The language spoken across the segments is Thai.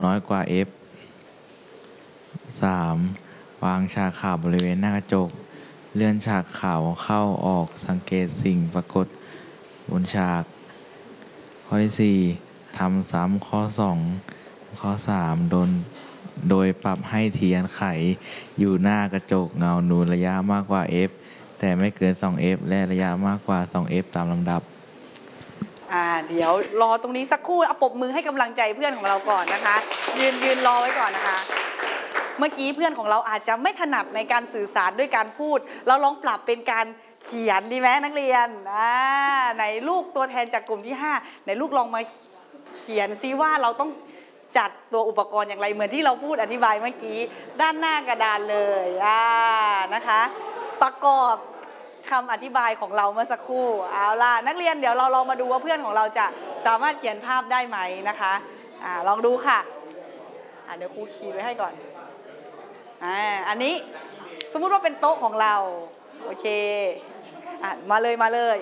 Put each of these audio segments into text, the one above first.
น้อยกว่า f 3. วางฉากขาวบริเวณหน้ากระจกเลื่อนฉากขาวเข้าออกสังเกตสิ่งปรากฏบนฉากข้อที่ 4. ทำซ้ำข้อ 2 ข้อ 3. โดยปรับให้เทียนไขอยู่หน้ากระจกเงานูนระยะมากกว่า f แต่ไม่เกิน 2f และระยะมากกว่า 2f ตามลำดับเดี๋ยวรอตรงนี้สักครู่เอาปรบมือให้กำลังใจเพื่อนของเราก่อนนะคะยืนรอไว้ก่อนนะคะเมื่อกี้เพื่อนของเราอาจจะไม่ถนัดในการสื่อสารด้วยการพูดเราลองปรับเป็นการเขียนดีไหมนักเรียนไหนลูกตัวแทนจากกลุ่มที่5ไหนลูกลองมาเขียนซิว่าเราต้องจัดตัวอุปกรณ์อย่างไรเหมือนที่เราพูดอธิบายเมื่อกี้ด้านหน้ากระดานเลยนะคะประกอบคำอธิบายของเราเมื่อสักครู่เอาล่ะนักเรียนเดี๋ยวเราลองมาดูว่าเพื่อนของเราจะสามารถเขียนภาพได้ไหมนะคะลองดูค่ะเดี๋ยวครูชี้ไว้ให้ก่อนอันนี้สมมุติว่าเป็นโต๊ะของเราโอเคมาเล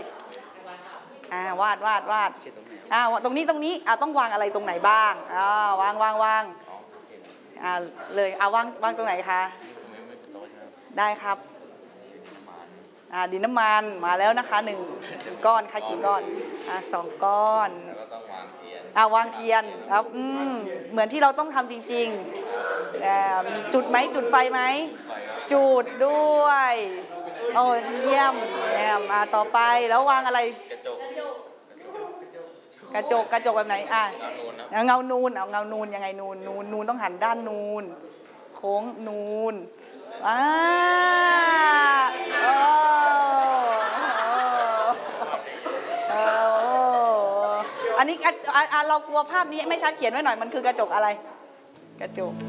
ยวาดตรงนี้ต้องวางอะไรตรงไหนบ้างวางเลยวางตรงไหนคะได้ครับดินน้ำมันมาแล้วนะคะ1ก้อนค่ะกี่ก้อน2ก้อนวางเทียนแล้วเหมือนที่เราต้องทำจริงๆมีจุดไหมจุดไฟไหมจุดด้วยโอ้เยี่ยมต่อไปแล้ววางอะไรกระจกแบบไหนเงานูนเงานูนยังไงนูนต้องหันด้านนูนโค้งนูนอันนี้เรากลัวภาพนี้ไม่ชัดเขียนไว้หน่อยมันคือกระจกอะไรกระจก